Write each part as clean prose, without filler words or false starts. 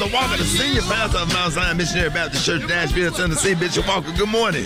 Walker, the senior pastor of Mount Zion Missionary Baptist Church, Nashville, Tennessee. Bishop Walker, good morning.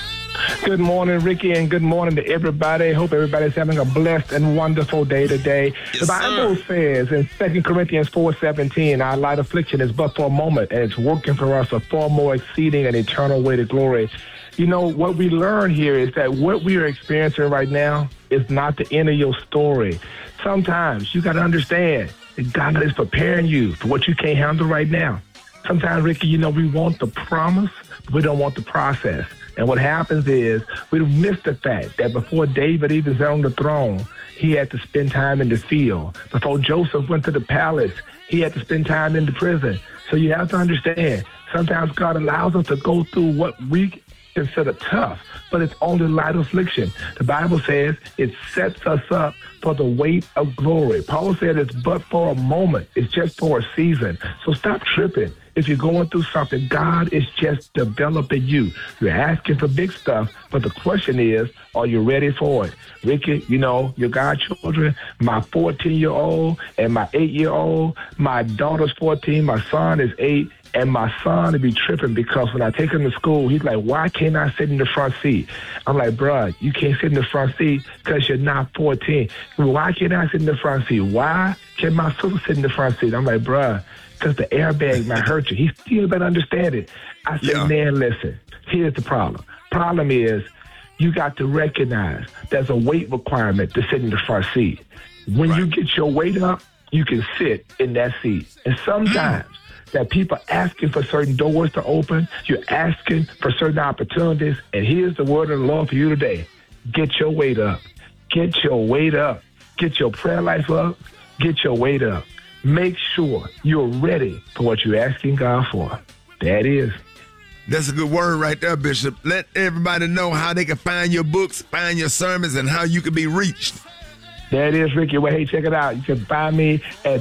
Good morning, Ricky, and good morning to everybody. Hope everybody's having a blessed and wonderful day today. Yes, the Bible says in 2 Corinthians 4:17, our light affliction is but for a moment, and it's working for us a far more exceeding and eternal way to glory. You know, what we learn here is that what we are experiencing right now is not the end of your story. Sometimes you got to understand that God is preparing you for what you can't handle right now. Sometimes, Ricky, you know, we want the promise, but we don't want the process. And what happens is we miss the fact that before David even sat on the throne, he had to spend time in the field. Before Joseph went to the palace, he had to spend time in the prison. So you have to understand, sometimes God allows us to go through what we consider tough, but it's only light affliction. The Bible says it sets us up for the weight of glory. Paul said it's but for a moment. It's just for a season. So stop tripping. If you're going through something, God is just developing you. You're asking for big stuff, but the question is, are you ready for it? Ricky, you know, your godchildren, my 14-year-old and my 8-year-old, my daughter's 14, my son is 8, and my son to be tripping because when I take him to school, he's like, why can't I sit in the front seat? I'm like, bruh, you can't sit in the front seat because you're not 14. Why can't I sit in the front seat? Why can my sister sit in the front seat? I'm like, bruh, because the airbag might hurt you. He still doesn't understand it. I said, man, listen, here's the problem. Problem is you got to recognize there's a weight requirement to sit in the front seat. When you get your weight up, you can sit in that seat. And sometimes that people asking for certain doors to open, you're asking for certain opportunities, and here's the word of the Lord for you today. Get your weight up. Get your weight up. Get your prayer life up. Get your weight up. Make sure you're ready for what you're asking God for. That is. That's a good word right there, Bishop. Let everybody know how they can find your books, find your sermons, and how you can be reached. That is, Ricky. Well, hey, check it out. You can find me at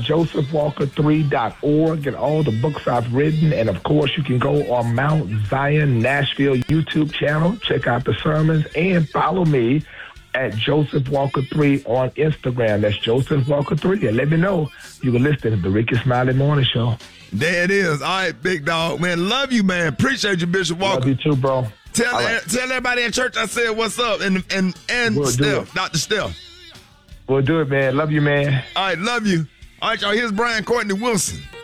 josephwalker3.org, get all the books I've written. And, of course, you can go on Mount Zion Nashville YouTube channel, check out the sermons, and follow me at Joseph Walker 3 on Instagram. That's Joseph Walker 3. And let me know you can listen to the Ricky Smiley Morning Show. There it is. All right, big dog. Man, love you, man. Appreciate you, Bishop Walker. Love you too, bro. Tell everybody in church I said what's up. And Steph, Dr. Steph. We'll do it, man. Love you, man. All right, love you. All right, y'all. Here's Brian Courtney Wilson.